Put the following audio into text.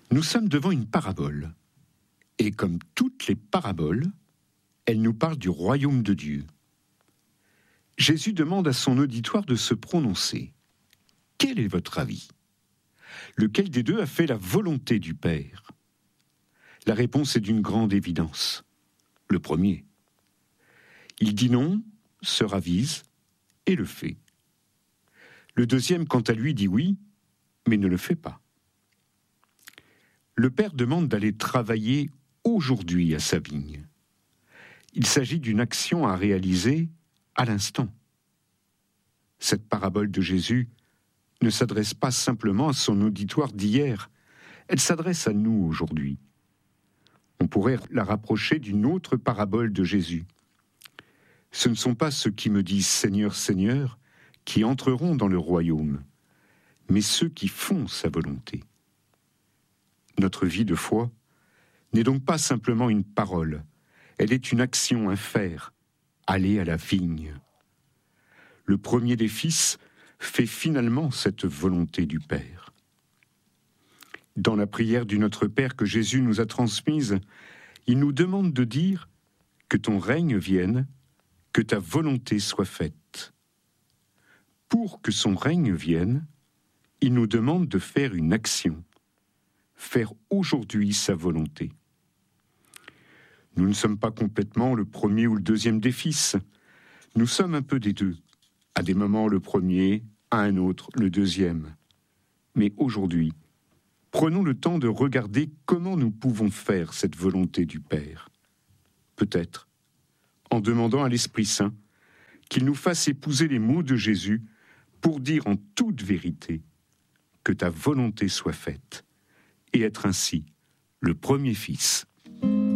Nous sommes devant une parabole. Et comme toutes les paraboles, elle nous parle du royaume de Dieu. Jésus demande à son auditoire de se prononcer. Quel est votre avis ? Lequel des deux a fait la volonté du Père ? La réponse est d'une grande évidence. Le premier. Il dit non, se ravise et le fait. Le deuxième, quant à lui, dit oui, mais ne le fait pas. Le Père demande d'aller travailler aujourd'hui à sa vigne. Il s'agit d'une action à réaliser à l'instant. Cette parabole de Jésus ne s'adresse pas simplement à son auditoire d'hier, elle s'adresse à nous aujourd'hui. On pourrait la rapprocher d'une autre parabole de Jésus. Ce ne sont pas ceux qui me disent « Seigneur, Seigneur » qui entreront dans le royaume, mais ceux qui font sa volonté. Notre vie de foi n'est donc pas simplement une parole, elle est une action, un faire, aller à la vigne. Le premier des fils fait finalement cette volonté du Père. Dans la prière du Notre Père que Jésus nous a transmise, il nous demande de dire « Que ton règne vienne, que ta volonté soit faite ». Pour que son règne vienne, il nous demande de faire une action, faire aujourd'hui sa volonté. Nous ne sommes pas complètement le premier ou le deuxième des fils. Nous sommes un peu des deux. À des moments le premier, à un autre le deuxième. Mais aujourd'hui, prenons le temps de regarder comment nous pouvons faire cette volonté du Père. Peut-être en demandant à l'Esprit Saint qu'il nous fasse épouser les mots de Jésus pour dire en toute vérité que ta volonté soit faite et être ainsi le premier fils